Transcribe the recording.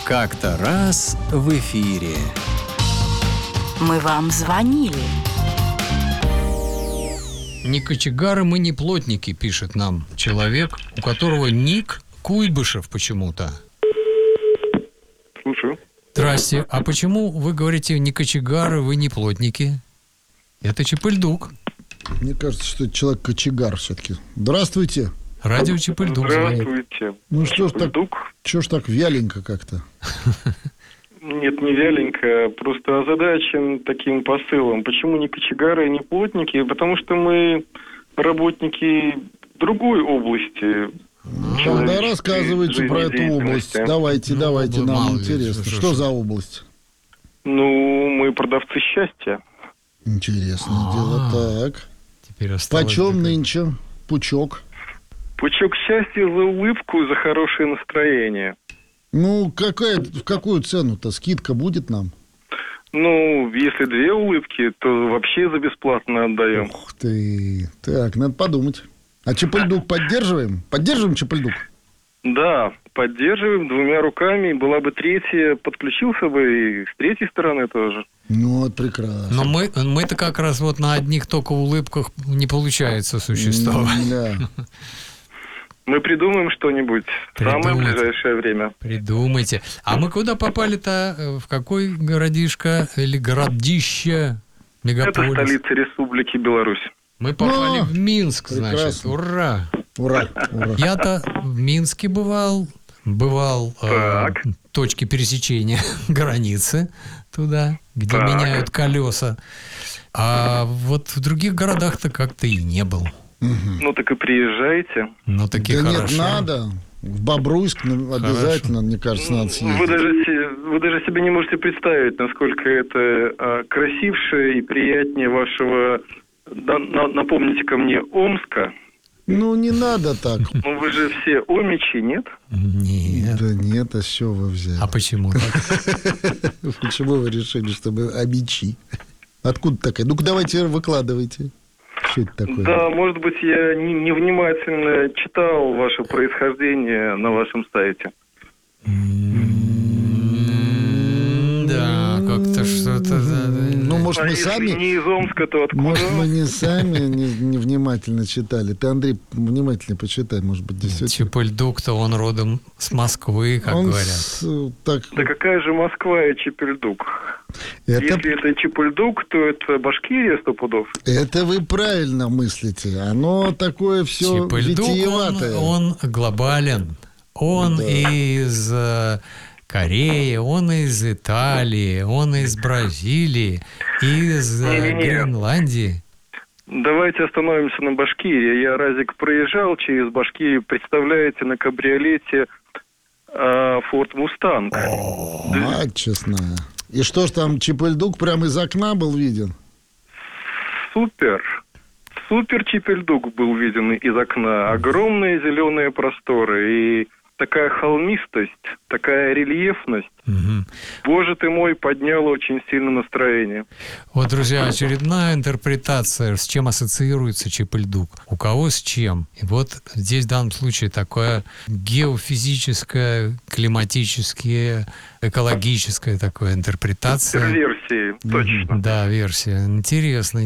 Как-то раз в эфире. Мы вам звонили. Не кочегары, мы не плотники, пишет нам человек, у которого ник Куйбышев почему-то. Слушаю. Здрасте, а почему вы говорите не кочегары, вы не плотники? Это Чепыльдук. Мне кажется, что это человек-кочегар все-таки. Здравствуйте. Радио Чепыльдук звонит. Здравствуйте. Ну что ж так вяленько как-то? Нет, не вяленько, просто озадачен таким посылом. Почему не кочегары, не плотники? Потому что мы работники другой области. Да, рассказывайте про эту область. Давайте, нам мало ли, интересно. Что за область? Ну, мы продавцы счастья. Интересное дело. Так. Теперь осталось Почем такое. нынче пучок? Пучок счастья за улыбку, за хорошее настроение. Ну, в какую цену-то? Скидка будет нам? Ну, если 2 улыбки, то вообще за бесплатно отдаем. Ух ты. Так, надо подумать. А Чепыльдук поддерживаем? Поддерживаем Чепыльдук? Да, поддерживаем 2 руками. Была бы 3-я, подключился бы и с 3-й стороны тоже. Ну, вот прекрасно. Но мы-то как раз вот на одних только улыбках не получается существовать. Да. Мы придумаем что-нибудь в самое Придумайте. ближайшее время. Придумайте. А мы куда попали-то? В какой городишко или городище? Это Мегаполис? столица Республики Беларусь. Мы попали в Минск, значит. прекрасно. Ура! Ура. Я-то в Минске бывал Так. точки пересечения границы туда, где Так. меняют колеса. А вот в других городах-то как-то и не был. Ну так и приезжайте. Но таки Да хорошо. нет, надо. В Бобруйск обязательно, мне кажется, надо Вы съездить. даже себе не можете представить, насколько это красивше и приятнее вашего, напомните-ка мне, Омска. Ну, не надо так. Ну вы же все омичи, нет? Нет. Да нет, а с чего вы взяли? А почему так? Почему вы решили, чтобы обичи? Откуда такая? Ну-ка, давайте выкладывайте. Что это такое? Да, может быть, я невнимательно читал ваше происхождение на вашем сайте. Да, как-то что-то... Ну, может, А мы если сами... не из Омска, то откуда? Может, мы не сами невнимательно читали. Ты, Андрей, внимательно почитай, может быть, действительно. Чепыльдук-то он родом с Москвы, как Он говорят. так... Да какая же Москва и Чепыльдук? Это Если это Чепыльдук, то это Башкирия 100 пудов. Это вы правильно мыслите. Оно такое все Чепыльдук, витиеватое. он глобален. Он Да. из Кореи, он из Италии, он из Бразилии, из Не-не-не. Гренландии. Давайте остановимся на Башкирии. Я разик проезжал через Башкирию. Представляете, на кабриолете Форд Мустанг. Мать честная. И что ж там, Чепыльдук прямо из окна был виден? Супер. Супер Чепыльдук был виден из окна. Огромные зеленые просторы и такая холмистость, такая рельефность. Мгм. Боже ты мой, подняла очень сильно настроение. Вот, друзья, очередная интерпретация, с чем ассоциируется Чепыльдук. У кого с чем. И вот здесь в данном случае такое геофизическое, климатическое, экологическое такое интерпретация. Версии, точно. Да, версия. Интересно.